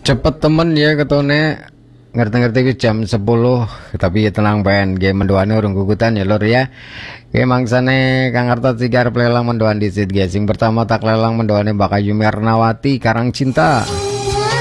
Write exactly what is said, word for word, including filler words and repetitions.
Cepet temen ya ketone ngerti-ngerti ke jam sepuluh tapi ya tenang ben game mendoane urung gugutan ya lor ya. Oke mangsane Kang Arta tiga lelang mendoan disit guys. Sing pertama tak lelang mendoane Mbak Ayu Mernawati Karang Cinta.